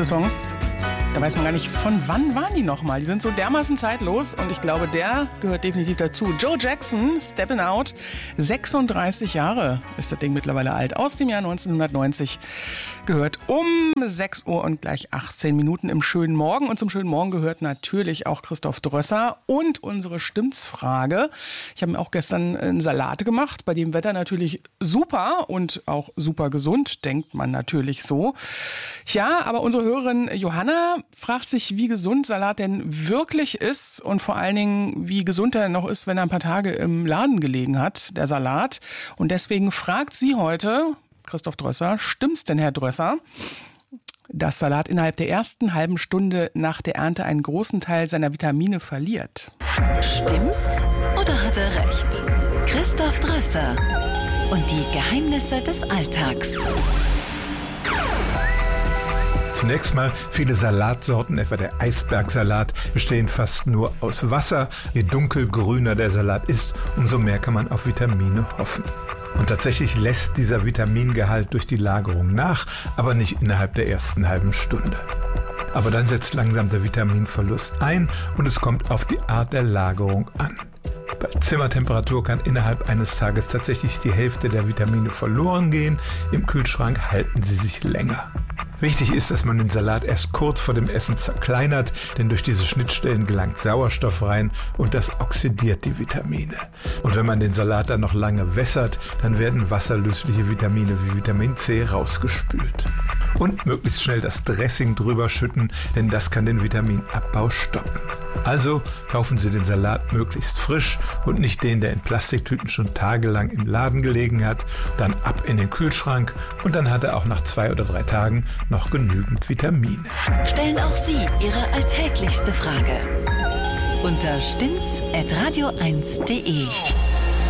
nächste Songs, da weiß man gar nicht, von wann waren die nochmal. Die sind so dermaßen zeitlos und ich glaube, der gehört definitiv dazu. Joe Jackson, Steppin' Out, 36 Jahre ist das Ding mittlerweile alt. Aus dem Jahr 1990, gehört um 6 Uhr und gleich 18 Minuten im schönen Morgen. Und zum schönen Morgen gehört natürlich auch Christoph Drösser und unsere Stimmtsfrage. Ich habe mir auch gestern einen Salat gemacht, bei dem Wetter natürlich super und auch super gesund, denkt man natürlich so. Ja, aber unsere Hörerin Johanna fragt sich, wie gesund Salat denn wirklich ist und vor allen Dingen, wie gesund er noch ist, wenn er ein paar Tage im Laden gelegen hat, der Salat. Und deswegen fragt sie heute, Christoph Drösser, stimmt's denn, Herr Drösser, dass Salat innerhalb der ersten halben Stunde nach der Ernte einen großen Teil seiner Vitamine verliert? Stimmt's oder hat er recht? Christoph Drösser und die Geheimnisse des Alltags. Zunächst mal, viele Salatsorten, etwa der Eisbergsalat, bestehen fast nur aus Wasser. Je dunkelgrüner der Salat ist, umso mehr kann man auf Vitamine hoffen. Und tatsächlich lässt dieser Vitamingehalt durch die Lagerung nach, aber nicht innerhalb der ersten halben Stunde. Aber dann setzt langsam der Vitaminverlust ein und es kommt auf die Art der Lagerung an. Bei Zimmertemperatur kann innerhalb eines Tages tatsächlich die Hälfte der Vitamine verloren gehen. Im Kühlschrank halten sie sich länger. Wichtig ist, dass man den Salat erst kurz vor dem Essen zerkleinert, denn durch diese Schnittstellen gelangt Sauerstoff rein und das oxidiert die Vitamine. Und wenn man den Salat dann noch lange wässert, dann werden wasserlösliche Vitamine wie Vitamin C rausgespült. Und möglichst schnell das Dressing drüber schütten, denn das kann den Vitaminabbau stoppen. Also kaufen Sie den Salat möglichst frisch und nicht den, der in Plastiktüten schon tagelang im Laden gelegen hat. Dann ab in den Kühlschrank und dann hat er auch nach 2 oder 3 Tagen noch genügend Vitamine. Stellen auch Sie Ihre alltäglichste Frage unter stimmt's@radio1.de.